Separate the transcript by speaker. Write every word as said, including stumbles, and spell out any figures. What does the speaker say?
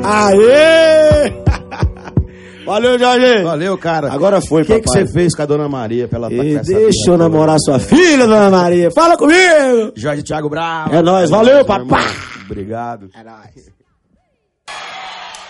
Speaker 1: Aê! Valeu, Jorge.
Speaker 2: Valeu, cara.
Speaker 1: Agora foi, papai.
Speaker 2: O que você fez com a Dona Maria pra ela tá com essa
Speaker 1: Deixa eu namorar sua filha, Dona Maria. Fala comigo.
Speaker 2: Jorge Thiago Bravo.
Speaker 1: É nóis. Valeu, papai.
Speaker 2: Obrigado.
Speaker 1: É nóis.